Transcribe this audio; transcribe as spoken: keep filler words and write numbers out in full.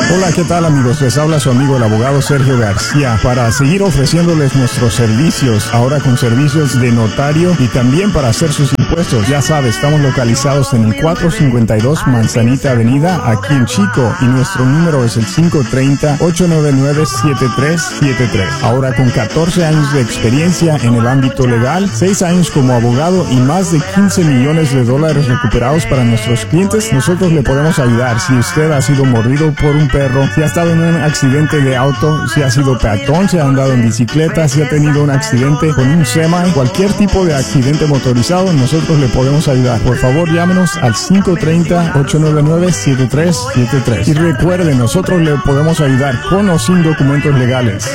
Hola, ¿qué tal amigos? Les habla su amigo el abogado Sergio García para seguir ofreciéndoles nuestros servicios, ahora con servicios de notario y también para hacer sus impuestos. Ya sabe, estamos localizados en el cuatrocientos cincuenta y dos Manzanita Avenida, aquí en Chico, y nuestro número es el cinco tres cero, ocho nueve nueve, siete tres siete tres. Ahora con catorce años de experiencia en el ámbito legal, seis años como abogado y más de quince millones de dólares recuperados para nuestros clientes, nosotros le podemos ayudar. Si usted ha sido mordido por un perro, si ha estado en un accidente de auto, si ha sido peatón, si ha andado en bicicleta, si ha tenido un accidente con un semi, cualquier tipo de accidente motorizado, nosotros le podemos ayudar. Por favor, llámenos al cinco tres cero, ocho nueve nueve, siete tres siete tres. Y recuerde, nosotros le podemos ayudar con o sin documentos legales.